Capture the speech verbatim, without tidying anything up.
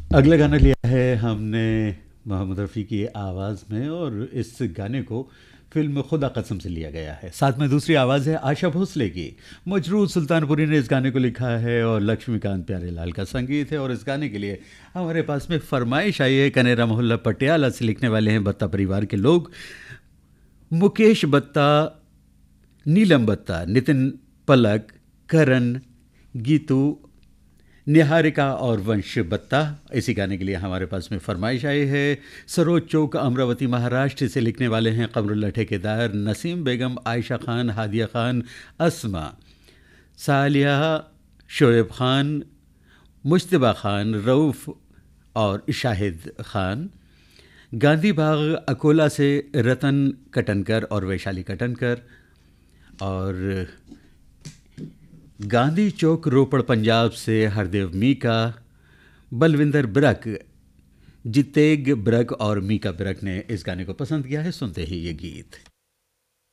अगला गाना लिया है हमने मोहम्मद रफ़ी की आवाज़ में, और इस गाने को फिल्म खुदा कसम से लिया गया है। साथ में दूसरी आवाज़ है आशा भोसले की। मजरूर सुल्तानपुरी ने इस गाने को लिखा है और लक्ष्मीकांत प्यारेलाल का संगीत है। और इस गाने के लिए हमारे पास में फरमाइश आई है कनेरा मोहल्ला पटियाला से। लिखने वाले हैं बत्ता परिवार के लोग, मुकेश बत्ता, नीलम बत्ता, नितिन पलक, करण, गीतू, निहारिका और वंश बत्ता। इसी गाने के लिए हमारे पास में फरमाइश आई है सरोज चौक अमरावती महाराष्ट्र से। लिखने वाले हैं कमरुल्ला ठेकेदार, नसीम बेगम, आयशा खान, हादिया खान, अस्मा, सालिया, शोएब खान, मुश्तबा खान, रऊफ़ और शाहिद खान। गांधी बाग अकोला से रतन कटनकर और वैशाली कटनकर। और गांधी चौक रोपड़ पंजाब से हरदेव मीका, बलविंदर ब्रक, जितेग ब्रक और मीका ब्रक ने इस गाने को पसंद किया है। सुनते ही ये गीत।